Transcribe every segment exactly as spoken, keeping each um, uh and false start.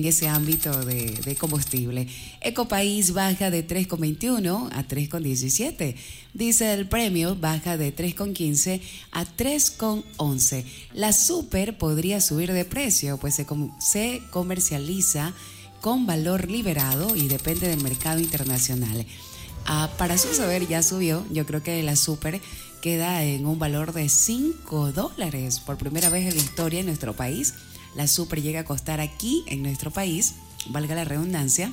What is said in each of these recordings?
ese ámbito de, de combustible. Ecopaís baja de tres con veintiuno a tres con diecisiete. Diesel Premium baja de tres con quince a tres con once. La Super podría subir de precio, pues se, com- se comercializa con valor liberado y depende del mercado internacional. Ah, para su saber ya subió. Yo creo que la Super queda en un valor de cinco dólares. Por primera vez en la historia en nuestro país, la Super llega a costar aquí en nuestro país, valga la redundancia,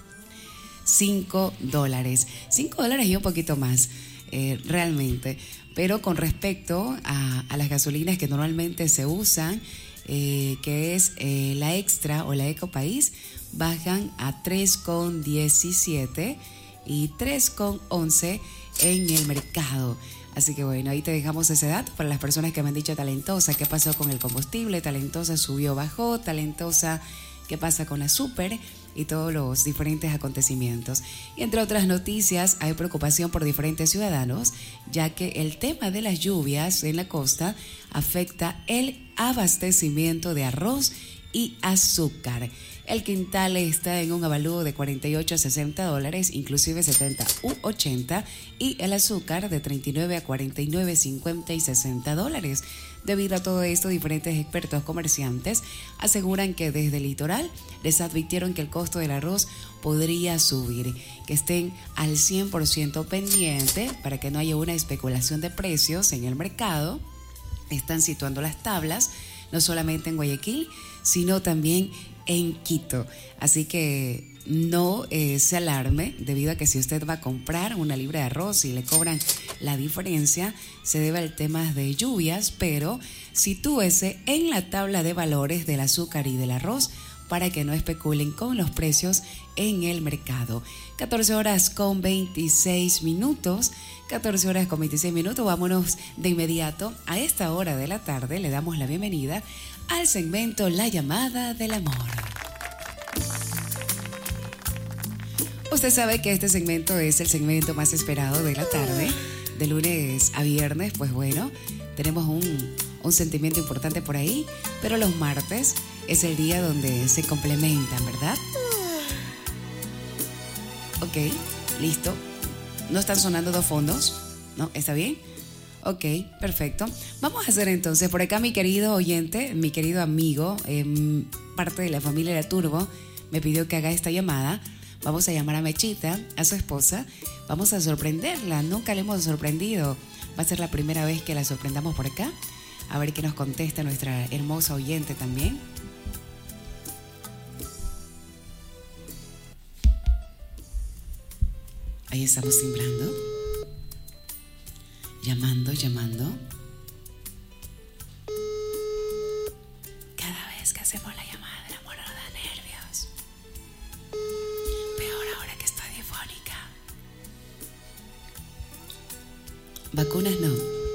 cinco dólares. cinco dólares y un poquito más, eh, realmente. Pero con respecto a, a las gasolinas que normalmente se usan, eh, que es eh, la Extra o la Ecopaís, bajan a tres con diecisiete y tres con once en el mercado. Así que bueno, ahí te dejamos ese dato para las personas que me han dicho Talentosa, ¿qué pasó con el combustible? Talentosa subió, bajó, Talentosa, ¿qué pasa con la Super? Y todos los diferentes acontecimientos. Y entre otras noticias, hay preocupación por diferentes ciudadanos, ya que el tema de las lluvias en la costa afecta el abastecimiento de arroz y azúcar. El quintal está en un avalúo de cuarenta y ocho a sesenta dólares, inclusive setenta u ochenta, y el azúcar de treinta y nueve a cuarenta y nueve, cincuenta y sesenta dólares. Debido a todo esto, diferentes expertos comerciantes aseguran que desde el litoral les advirtieron que el costo del arroz podría subir, que estén al cien por ciento pendiente para que no haya una especulación de precios en el mercado. Están situando las tablas, no solamente en Guayaquil, sino también en Quito. Así que no eh, se alarme, debido a que si usted va a comprar una libra de arroz y le cobran la diferencia, se debe al tema de lluvias, pero sitúese en la tabla de valores del azúcar y del arroz para que no especulen con los precios en el mercado. catorce horas con veintiséis minutos. catorce horas con veintiséis minutos. Vámonos de inmediato. A esta hora de la tarde le damos la bienvenida al segmento La Llamada del Amor. Usted sabe que este segmento es el segmento más esperado de la tarde, de lunes a viernes. Pues bueno, tenemos un, un sentimiento importante por ahí, pero los martes es el día donde se complementan, ¿verdad? Ok, listo. ¿No están sonando dos fondos? ¿No? ¿Está bien? Ok, perfecto. Vamos a hacer entonces, por acá mi querido oyente, mi querido amigo, eh, parte de la familia de la Turbo, me pidió que haga esta llamada. Vamos a llamar a Mechita, a su esposa. Vamos a sorprenderla. Nunca le hemos sorprendido. Va a ser la primera vez que la sorprendamos por acá. A ver qué nos contesta nuestra hermosa oyente también. Ahí estamos timbrando. Llamando, llamando. Cada vez que hacemos la llamada del amor nos da nervios. Peor ahora que estoy difónica. Vacunas no.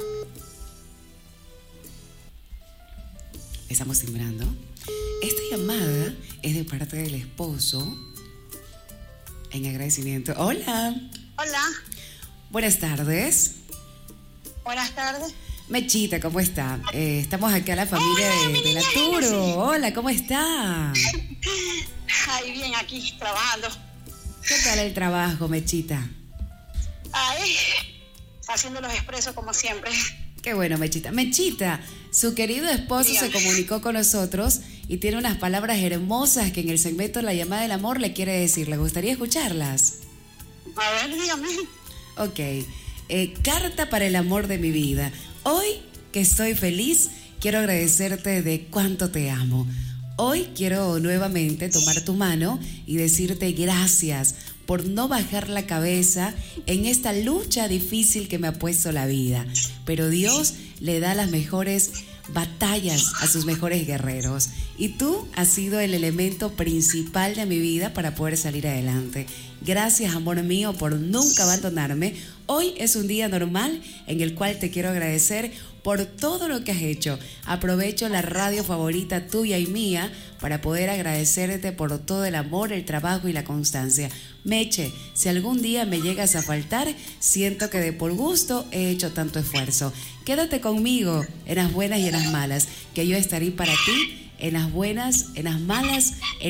Estamos timbrando. Esta llamada es de parte del esposo en agradecimiento. Hola. Hola. Buenas tardes. Buenas tardes. Mechita, ¿cómo está? Eh, estamos acá la familia Hola, de, de la niña, Turo. sí. Hola, ¿cómo está? Ay, bien, aquí trabajando. ¿Qué tal el trabajo, Mechita? Ay, haciendo los expresos como siempre. Qué bueno, Mechita. Mechita, su querido esposo Dígame. se comunicó con nosotros y tiene unas palabras hermosas que en el segmento La Llamada del Amor le quiere decir. ¿Le gustaría escucharlas? A ver, dígame. Ok. Eh, carta para el amor de mi vida. Hoy que estoy feliz, quiero agradecerte de cuánto te amo. Hoy quiero nuevamente tomar tu mano y decirte gracias por no bajar la cabeza en esta lucha difícil que me ha puesto la vida. Pero Dios le da las mejores batallas a sus mejores guerreros. Y tú has sido el elemento principal de mi vida para poder salir adelante. Gracias, amor mío, por nunca abandonarme. Hoy es un día normal en el cual te quiero agradecer por todo lo que has hecho. Aprovecho la radio favorita tuya y mía para poder agradecerte por todo el amor, el trabajo y la constancia. Meche, si algún día me llegas a faltar, siento que de por gusto he hecho tanto esfuerzo. Quédate conmigo en las buenas y en las malas, que yo estaré para ti en las buenas, en las malas